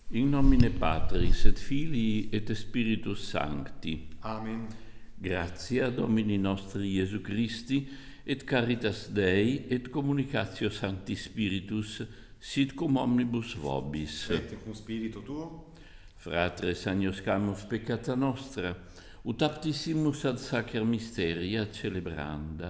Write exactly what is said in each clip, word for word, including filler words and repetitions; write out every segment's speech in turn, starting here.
In nomine Patris et Filii et Spiritus Sancti. Amen. Gratia Domini nostri Iesu Christi, et caritas Dei, et communicatio Sancti Spiritus, sit cum omnibus vobis. Et cum spiritu tuo. Fratres agnoscamus peccata nostra, ut aptissimus ad sacer mysteria celebranda.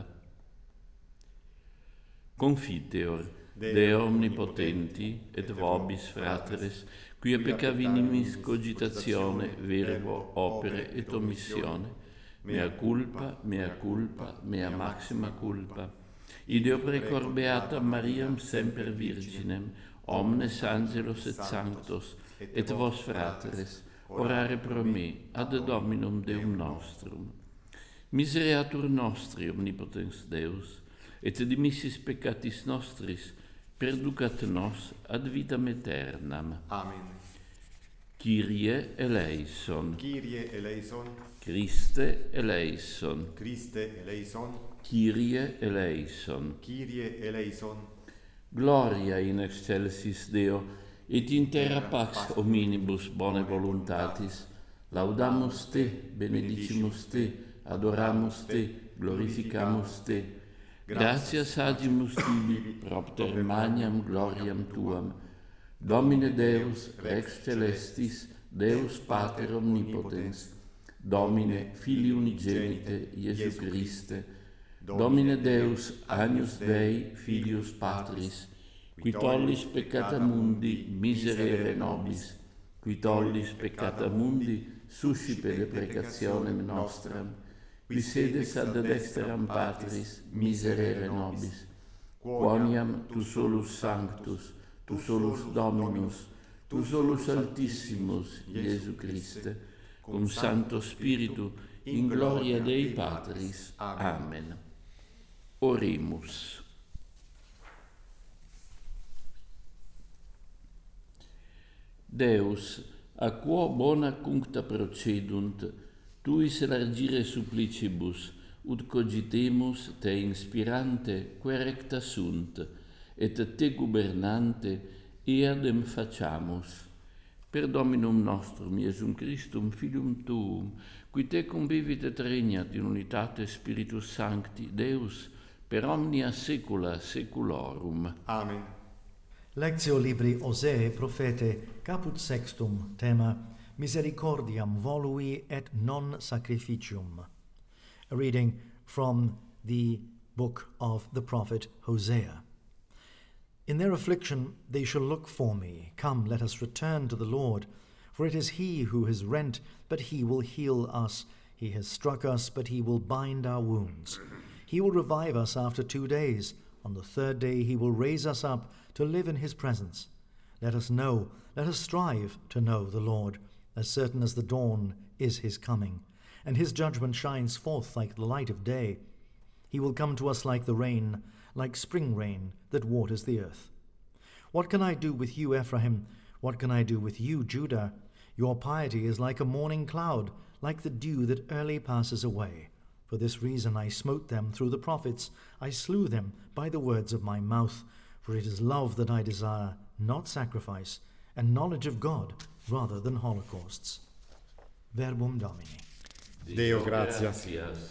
Confiteor, Deo omnipotenti, et vobis fratres, quia peccavinimis cogitatione, verbo, opere et omissione, mea culpa, mea culpa, mea maxima culpa. Ideo precor beata Mariam semper virginem, omnes angelos et sanctos, et vos fratres, orare pro me, ad Dominum Deum nostrum. Misereatur nostri, omnipotens Deus, et dimissis peccatis nostris, perducat nos ad vitam aeternam. Amen. Kyrie eleison. Kyrie eleison. Christe eleison. Christe eleison. Kyrie eleison. Kyrie eleison. Gloria in excelsis Deo, et in terra pax hominibus bone voluntatis. Laudamus te, benedicimus te, adoramus te, glorificamus te. Gratias agimus tibi, propter magnam gloriam tuam. Domine Deus, Rex celestis, Deus Pater omnipotens, Domine Filii unigenite, Iesu Christe, Domine Deus, Agnus Dei, Filius Patris, qui tollis peccata mundi, miserere nobis, qui tollis peccata mundi, suscipe deprecationem nostram, qui sedes ad dexteram Patris, miserere nobis, quoniam tu solus sanctus, tu solus Dominus, tu solus Altissimus, Iesu Christe, cum Sancto Spiritu, in gloria Dei Patris. Amen. Oremus. Deus, a quo bona cuncta procedunt, tuis largire supplicibus, ut cogitemus te inspirante, quae recta sunt, et te gubernante, eadem faciamus. Per Dominum nostrum, Iesum Christum, Filium Tuum, qui te convivit et regnat in unitate Spiritus Sancti, Deus, per omnia saecula saeculorum. Amen. Lectio libri Osee prophete caput sextum tema misericordiam volui et non sacrificium. A reading from the book of the prophet Hosea. In their affliction they shall look for me. Come, let us return to the Lord. For it is he who has rent, but he will heal us. He has struck us, but he will bind our wounds. He will revive us after two days. On the third day he will raise us up to live in his presence. Let us know, let us strive to know the Lord, as certain as the dawn is his coming, and his judgment shines forth like the light of day. He will come to us like the rain, like spring rain that waters the earth. What can I do with you, Ephraim? What can I do with you, Judah? Your piety is like a morning cloud, like the dew that early passes away. For this reason I smote them through the prophets. I slew them by the words of my mouth. For it is love that I desire, not sacrifice, and knowledge of God rather than holocausts. Verbum Domini. Deo gratias.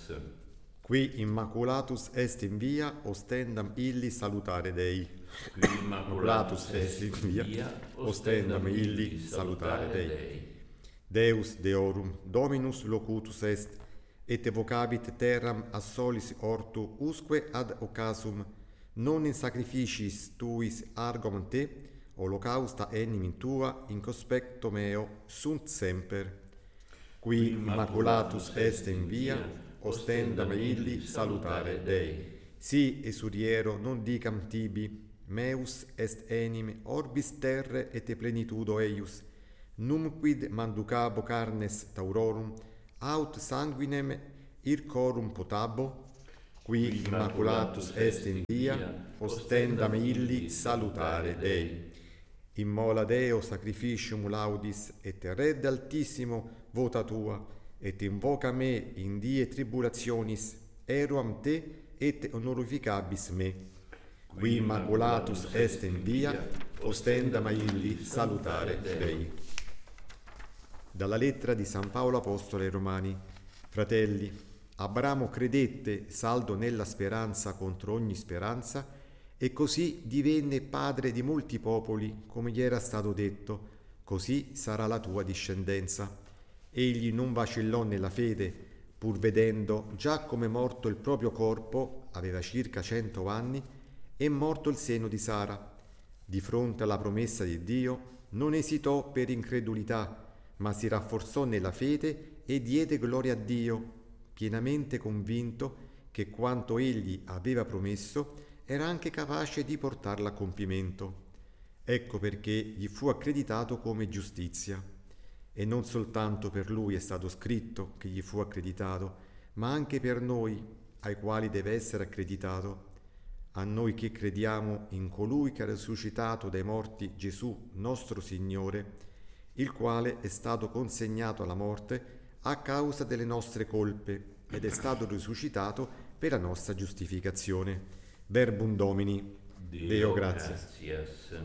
Qui immaculatus est in via, ostendam illi salutare Dei. Qui immaculatus est in via, ostendam illi salutare Dei. Deus Deorum, Dominus locutus est, et evocabit terram a solis ortu usque ad occasum, non in sacrificis tuis argument te, holocausta enim tua in conspecto meo sunt semper. Qui immaculatus est in via, ostendam illi salutare Dei. Si esuriero non dicam tibi, meus est enim orbis terre et plenitudo eius, numquid manducabo carnes taurorum, aut sanguinem ircorum potabo, qui immaculatus est in via, ostendam illi salutare Dei. Immola Deo sacrificium laudis, et red altissimo vota tua, et invoca me in die tribulationis, eruam te et honorificabis me. qui immaculatus est in via, ostendam illi salutare Dei. Dalla lettera di San Paolo Apostolo ai Romani. Fratelli, Abramo credette, saldo nella speranza contro ogni speranza, e così divenne padre di molti popoli, come gli era stato detto, così sarà la tua discendenza. Egli non vacillò nella fede, pur vedendo già come morto il proprio corpo, aveva circa cento anni, e morto il seno di Sara. Di fronte alla promessa di Dio, non esitò per incredulità, ma si rafforzò nella fede e diede gloria a Dio, pienamente convinto che quanto egli aveva promesso era anche capace di portarla a compimento. Ecco perché gli fu accreditato come giustizia. E non soltanto per lui è stato scritto che gli fu accreditato, ma anche per noi, ai quali deve essere accreditato. A noi che crediamo in colui che ha risuscitato dai morti Gesù nostro Signore, il quale è stato consegnato alla morte a causa delle nostre colpe ed è stato risuscitato per la nostra giustificazione. Verbum Domini. Deo, Deo gratias. gratias.